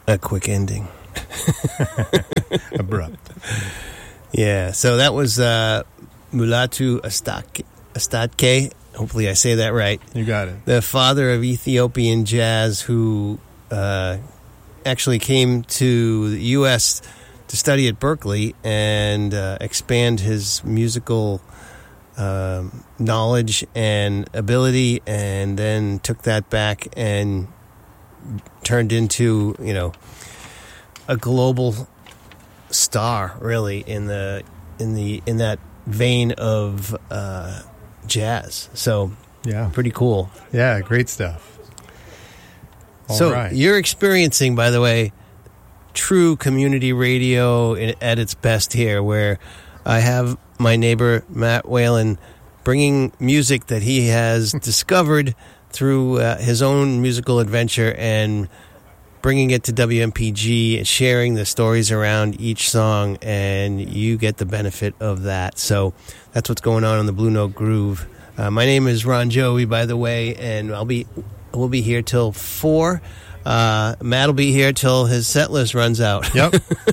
a quick ending. Abrupt. Yeah, so that was Mulatu Astatke. Hopefully I say that right. You got it. The father of Ethiopian jazz, who actually came to the U.S. to study at Berkeley and expand his musical knowledge and ability, and then took that back and turned into, a global star, really, in that vein of jazz. So yeah, pretty cool. Yeah, great stuff. All right. You're experiencing, by the way, true community radio at its best here, where I have my neighbor Matt Whalen bringing music that he has discovered through his own musical adventure and bringing it to WMPG and sharing the stories around each song, and you get the benefit of that. So that's what's going on the Blue Note Groove. My name is Ron Joey, by the way, and we'll be here till 4. Matt will be here till his set list runs out. Yep.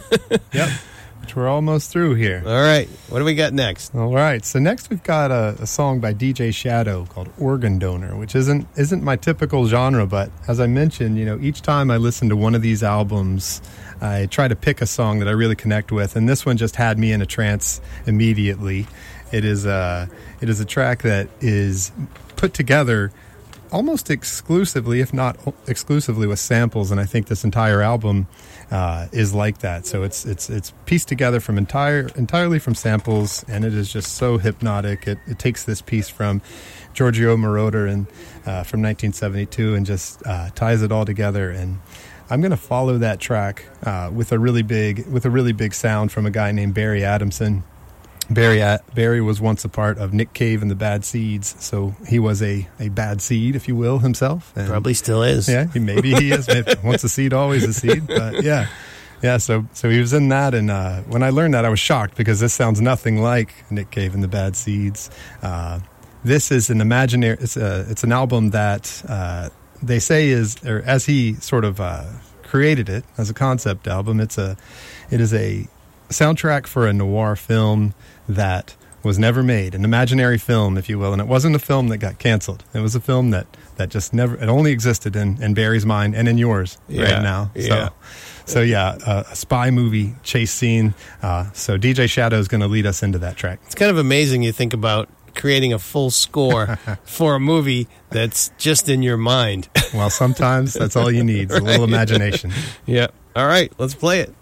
Which we're almost through here. All right. What do we got next? All right. So next we've got a song by DJ Shadow called Organ Donor, which isn't my typical genre, but as I mentioned, each time I listen to one of these albums, I try to pick a song that I really connect with, and this one just had me in a trance immediately. It is a track that is put together almost exclusively, if not exclusively, with samples, and I think this entire album is like that. So it's pieced together from entirely from samples, and it is just so hypnotic. It takes this piece from Giorgio Moroder from 1972 and just ties it all together. And I'm going to follow that track with a really big sound from a guy named Barry Adamson. Barry was once a part of Nick Cave and the Bad Seeds, so he was a bad seed, if you will, himself. And probably still is. Yeah, maybe he is. Once a seed, always a seed. But yeah. So he was in that, and when I learned that, I was shocked because this sounds nothing like Nick Cave and the Bad Seeds. This is an imaginary. It's an album that they say as he sort of created it as a concept album. It is a soundtrack for a noir film that was never made, an imaginary film, if you will, and it wasn't a film that got canceled. It was a film that just never, it only existed in Barry's mind and in yours right now. Yeah. So a spy movie chase scene. So DJ Shadow is going to lead us into that track. It's kind of amazing you think about creating a full score for a movie that's just in your mind. Well, sometimes that's all you need, is a little imagination. Yeah. All right, let's play it.